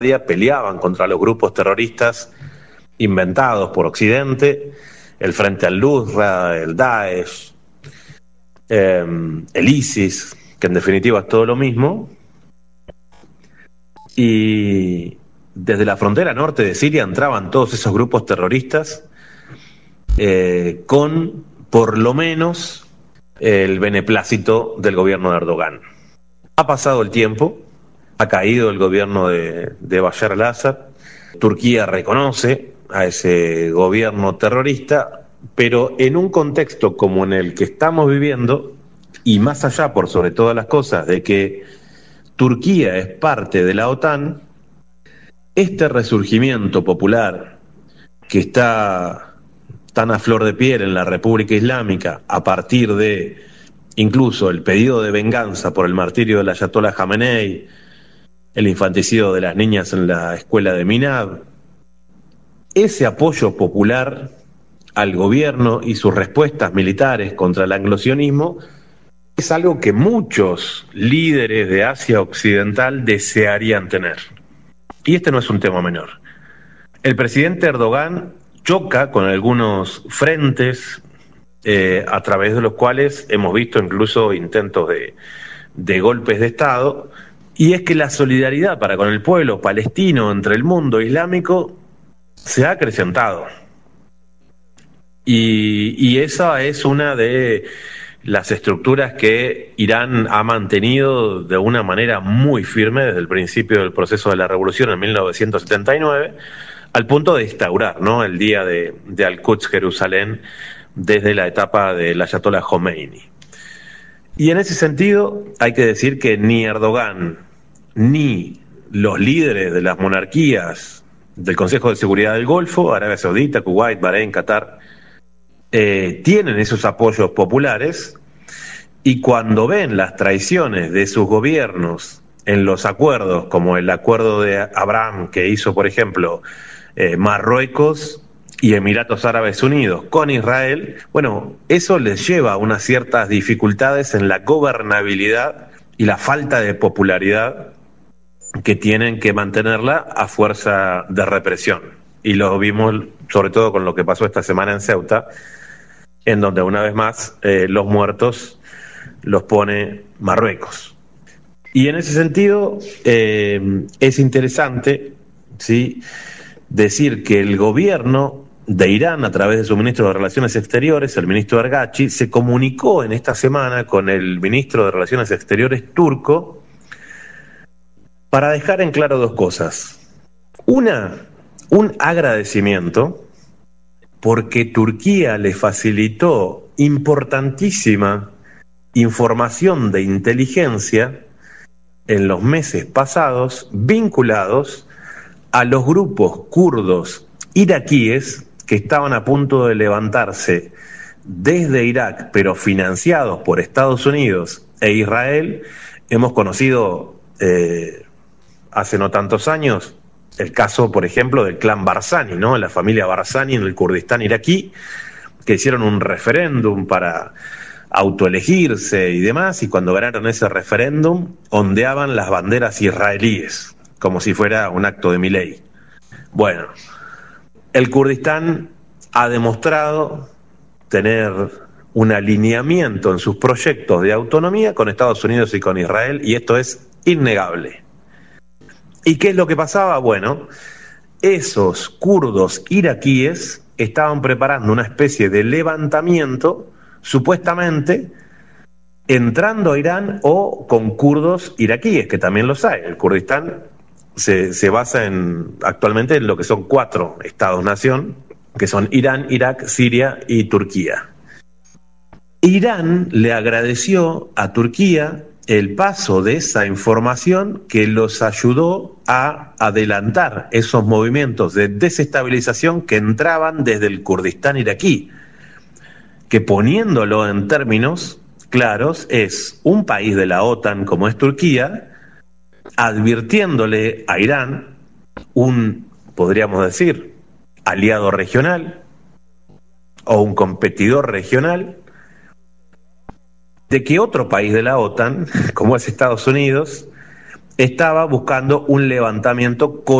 día peleaban contra los grupos terroristas inventados por Occidente, el Frente al-Nusra, el Daesh, el ISIS, que en definitiva es todo lo mismo. Y desde la frontera norte de Siria entraban todos esos grupos terroristas con, por lo menos, el beneplácito del gobierno de Erdogan. Ha pasado el tiempo, ha caído el gobierno de Bashar al-Assad, Turquía reconoce a ese gobierno terrorista, pero en un contexto como en el que estamos viviendo, y más allá por sobre todas las cosas de que Turquía es parte de la OTAN, este resurgimiento popular que está tan a flor de piel en la República Islámica a partir de incluso el pedido de venganza por el martirio del Ayatollah Jamenei, el infanticidio de las niñas en la escuela de Minab, ese apoyo popular al gobierno y sus respuestas militares contra el anglosionismo es algo que muchos líderes de Asia Occidental desearían tener. Y este no es un tema menor. El presidente Erdogan choca con algunos frentes a través de los cuales hemos visto incluso intentos de golpes de Estado, y es que la solidaridad para con el pueblo palestino entre el mundo islámico se ha acrecentado. Y esa es una de las estructuras que Irán ha mantenido de una manera muy firme desde el principio del proceso de la revolución en 1979, al punto de instaurar, ¿no?, el día de Al-Quds, Jerusalén, desde la etapa del Ayatollah Khomeini. Y en ese sentido hay que decir que ni Erdogan ni los líderes de las monarquías del Consejo de Seguridad del Golfo, Arabia Saudita, Kuwait, Bahrein, Qatar, tienen esos apoyos populares, y cuando ven las traiciones de sus gobiernos en los acuerdos, como el acuerdo de Abraham que hizo, por ejemplo, Marruecos y Emiratos Árabes Unidos con Israel, bueno, eso les lleva a unas ciertas dificultades en la gobernabilidad y la falta de popularidad que tienen que mantenerla a fuerza de represión. Y lo vimos sobre todo con lo que pasó esta semana en Ceuta, en donde una vez más los muertos los pone Marruecos. Y en ese sentido es interesante, ¿sí?, decir que el gobierno de Irán, a través de su ministro de Relaciones Exteriores, el ministro Ergachi, se comunicó en esta semana con el ministro de Relaciones Exteriores turco para dejar en claro dos cosas. Una, un agradecimiento porque Turquía le facilitó importantísima información de inteligencia en los meses pasados vinculados a los grupos kurdos iraquíes que estaban a punto de levantarse desde Irak, pero financiados por Estados Unidos e Israel. Hemos conocido hace no tantos años el caso, por ejemplo, del clan Barzani, ¿no?, la familia Barzani en el Kurdistán iraquí, que hicieron un referéndum para autoelegirse y demás, y cuando ganaron ese referéndum ondeaban las banderas israelíes como si fuera un acto de Milei. Bueno, el Kurdistán ha demostrado tener un alineamiento en sus proyectos de autonomía con Estados Unidos y con Israel, y esto es innegable. ¿Y qué es lo que pasaba? Bueno, esos kurdos iraquíes estaban preparando una especie de levantamiento, supuestamente entrando a Irán o con kurdos iraquíes, que también los hay. El Kurdistán se basa actualmente en lo que son 4 estados-nación, que son Irán, Irak, Siria y Turquía. Irán le agradeció a Turquía el paso de esa información que los ayudó a adelantar esos movimientos de desestabilización que entraban desde el Kurdistán iraquí, que poniéndolo en términos claros es un país de la OTAN como es Turquía, advirtiéndole a Irán, podríamos decir, aliado regional o un competidor regional, de que otro país de la OTAN, como es Estados Unidos, estaba buscando un levantamiento